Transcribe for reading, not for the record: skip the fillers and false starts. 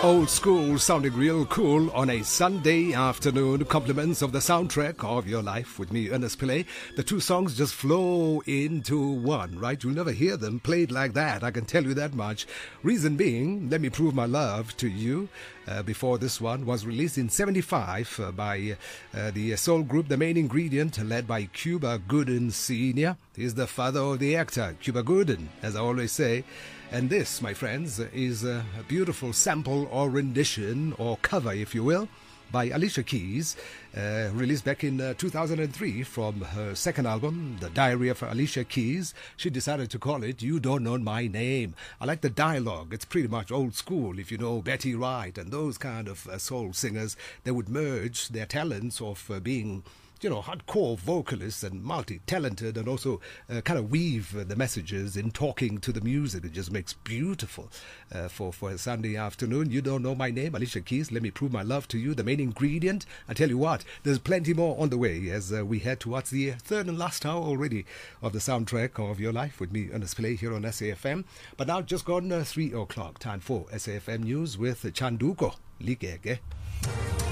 Old school sounding real cool on a Sunday afternoon. Compliments of the soundtrack of your life with me, Ernest Pillay. The two songs just flow into one, right? You'll never hear them played like that, I can tell you that much. Reason being, Let Me Prove My Love to You. Before this one was released in 75 by the soul group The Main Ingredient, led by Cuba Gooding Sr. He's the father of the actor, Cuba Gooding, as I always say. And this, my friends, is a beautiful sample or rendition or cover, if you will, by Alicia Keys, released back in 2003 from her second album, The Diary of Alicia Keys. She decided to call it You Don't Know My Name. I like the dialogue. It's pretty much old school. If you know Betty Wright and those kind of soul singers, they would merge their talents of being hardcore vocalists and multi-talented, and also kind of weave the messages in talking to the music. It just makes beautiful for a Sunday afternoon. You Don't Know My Name, Alicia Keys, Let Me Prove My Love to You, The Main Ingredient. I tell you what, there's plenty more on the way as we head towards the third and last hour already of the soundtrack of your life with me, Ernest Pillay, here on SAFM. But now just gone 3 o'clock, time for SAFM News with Chanduko Ligege.